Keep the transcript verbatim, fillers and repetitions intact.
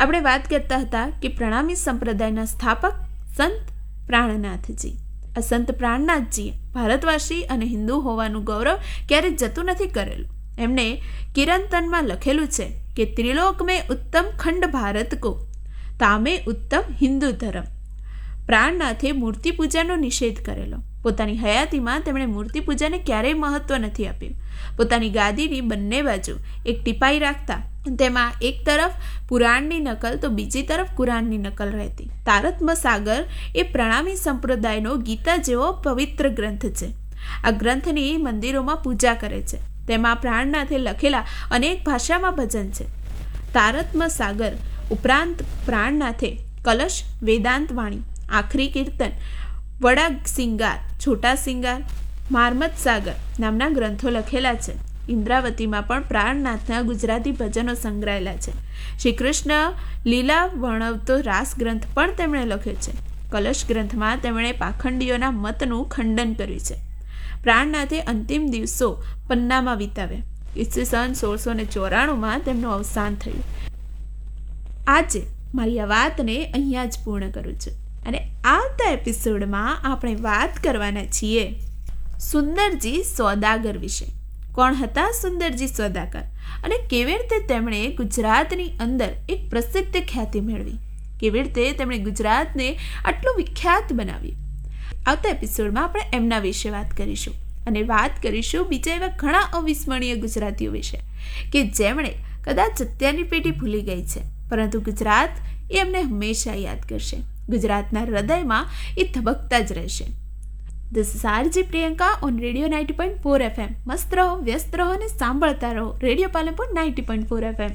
આપણે વાત કરતા હતા કે પ્રણામી સંપ્રદાયના સ્થાપક સંત પ્રાણનાથજી. આ સંત પ્રાણનાથજીએ ભારતવાસી અને હિન્દુ હોવાનું ગૌરવ ક્યારેય જતું નથી કરેલું. એમણે કિરંતનમાં લખેલું છે કે ત્રિલોક મેં ઉત્તમ ખંડ ભારત કો, તામે ઉત્તમ હિન્દુ ધર્મ. પ્રાણનાથે મૂર્તિ પૂજાનો નિષેધ કરેલો. પોતાની હયાતીમાં તેમણે મૂર્તિ પૂજાને ક્યારેય મહત્વ નથી આપ્યું. પોતાની ગાદીની બંને બાજુ એક ટીપાઈ રાખતા, તેમાં એક તરફ પુરાણની નકલ તો બીજી તરફ કુરાનની નકલ રહેતી. તારતમ સાગર એ પ્રણામી સંપ્રદાયનો ગીતા જેવો પવિત્ર ગ્રંથ છે. આ ગ્રંથની મંદિરોમાં પૂજા કરે છે. તેમાં પ્રાણનાથે લખેલા અનેક ભાષામાં ભજન છે. તારતમ સાગર ઉપરાંત પ્રાણનાથે કલશ, વેદાંત વાણી, આખરી કીર્તન, વડા સિંગાર, છોટા સિંગાર, મારમત સાગર નામના ગ્રંથો લખેલા છે. ઇન્દ્રાવતીમાં પણ પ્રાણનાથના ગુજરાતી ભજનો સંગ્રહાયેલા છે. શ્રી કૃષ્ણ લીલા વર્ણવતો રાસ ગ્રંથ પણ તેમણે લખ્યો છે. કલશ ગ્રંથમાં તેમણે પાખંડીઓના મતનું ખંડન કર્યું છે. પ્રાણનાથે અંતિમ દિવસો પન્નામાં વિતાવ્યા. ઈસવીસન સોળસો ને ચોરાણુંમાં તેમનું અવસાન થયું. આજે મારી આ વાતને અહીંયા જ પૂર્ણ કરું છું અને આવતા એપિસોડમાં આપણે વાત કરવાના છીએ સુંદરજી સોદાગર વિશે. કોણ હતા સુંદરજી સોદાગર અને કેવી રીતે તેમણે ગુજરાતની અંદર એક પ્રસિદ્ધ ખ્યાતિ મેળવી, કેવી રીતે તેમણે ગુજરાતને આટલું વિખ્યાત બનાવ્યું. આવતા એપિસોડમાં આપણે એમના વિશે વાત કરીશું અને વાત કરીશું બીજા એવા ઘણા અવિસ્મરણીય ગુજરાતીઓ વિશે કે જેમણે કદાચ અત્યારની પેઢી ભૂલી ગઈ છે, પરંતુ ગુજરાત એ એમને હંમેશા યાદ કરશે. ગુજરાતના હૃદયમાં એ ધબકતા જ રહેશે. This is R J Priyanka on Radio ninety point four F M. મસ્ત રહો, વ્યસ્ત રહો અને સાંભળતા રહો radio Palanpur ninety point four F M.